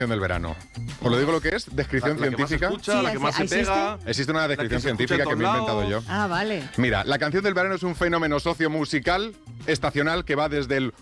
del verano. Os lo digo lo que es, descripción científica. Que más se escucha, la que más se pega. Existe una descripción científica que me he inventado yo. Ah, vale. Mira, la canción del verano es un fenómeno sociomusical estacional que va desde el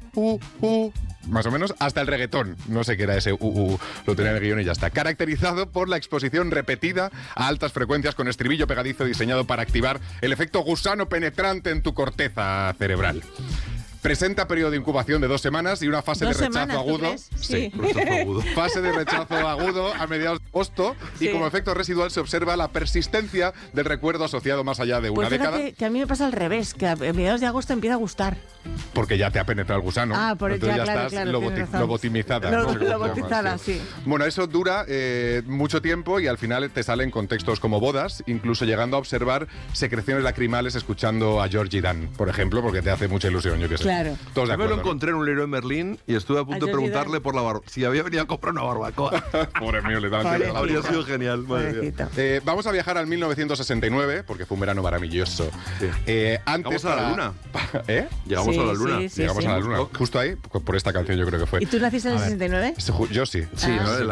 más o menos, hasta el reggaetón. No sé qué era ese lo tenía en el guión y ya está. Caracterizado por la exposición repetida a altas frecuencias con estribillo pegadizo diseñado para activar el efecto gusano penetrante en tu corteza cerebral. Presenta periodo de incubación de 2 semanas y una fase de rechazo agudo. Sí. Fase de rechazo agudo a mediados de agosto y como efecto residual se observa la persistencia del recuerdo asociado más allá de una década. Que a mí me pasa al revés, que a mediados de agosto empieza a gustar. Porque ya te ha penetrado el gusano. Ah, por entonces ya estás lobotomizada. Lobotomizada, sí. Bueno, eso dura mucho tiempo y al final te salen contextos como bodas, incluso llegando a observar secreciones lacrimales escuchando a Georgie Dan, por ejemplo, porque te hace mucha ilusión, yo qué sé. Claro. Todos de Yo me acuerdo, lo encontré en un Leroy Merlin y estuve a punto de preguntarle por si había venido a comprar una barbacoa. Pobre mío, le daban. Habría sido genial. Vamos a viajar al 1969, porque fue un verano maravilloso. Sí. Antes ¿Llegamos a la luna? ¿Eh? Llegamos a la luna. Llegamos a la luna. Justo ahí, por esta canción yo creo que fue. ¿Y tú naciste en el 69? Yo sí. Sí,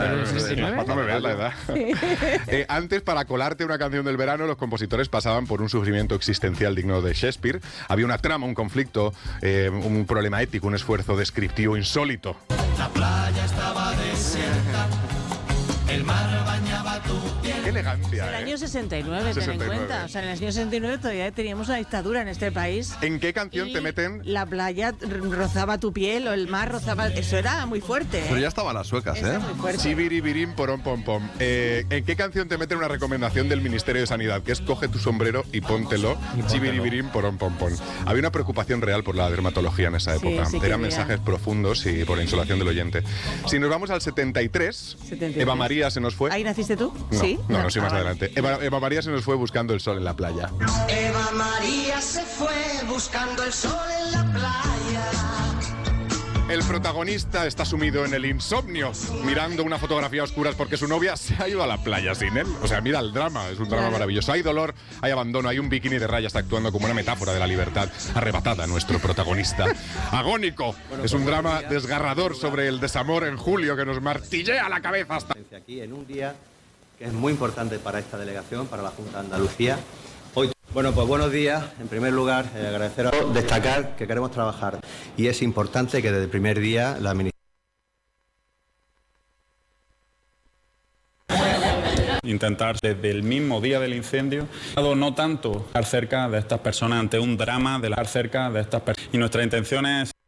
No me veas la edad. Antes, para colarte una canción del verano, los compositores pasaban por un sufrimiento existencial digno de Shakespeare. Había una trama, un conflicto, un problema ético, un esfuerzo descriptivo insólito. La playa estaba desierta, el mar bañaba tu piel. Qué elegancia, El año 69, ten en cuenta. O sea, en el año 69 todavía teníamos una dictadura en este país. ¿En qué canción te meten? La playa rozaba tu piel o el mar rozaba... Eso era muy fuerte. Pero ya estaban las suecas, Eso es muy fuerte. Chibiribirim, porón, pom, pom. ¿En qué canción te meten una recomendación del Ministerio de Sanidad? Que es coge tu sombrero y póntelo. Chibiribirim, porón, pom, pom. Había una preocupación real por la dermatología en esa época. Sí, Eran mensajes profundos y por la insolación del oyente. Si nos vamos al 73, Eva María se nos fue. ¿Ahí naciste tú? No, Sí. no soy más adelante. Eva María se nos fue buscando el sol en la playa. Eva María se fue buscando el sol en la playa. El protagonista está sumido en el insomnio, mirando una fotografía a oscuras porque su novia se ha ido a la playa sin él. O sea, mira el drama, es un drama maravilloso. Hay dolor, hay abandono, hay un bikini de rayas actuando como una metáfora de la libertad arrebatada a nuestro protagonista. Agónico, es un drama desgarrador sobre el desamor en julio que nos martillea la cabeza hasta... Aquí en un día que es muy importante para esta delegación, para la Junta de Andalucía. Hoy, bueno, pues buenos días. En primer lugar, agradeceros, destacar que queremos trabajar y es importante que desde el primer día la administración... Intentar desde el mismo día del incendio, no tanto estar cerca de estas personas ante un drama, de estar cerca de estas personas. Y nuestra intención es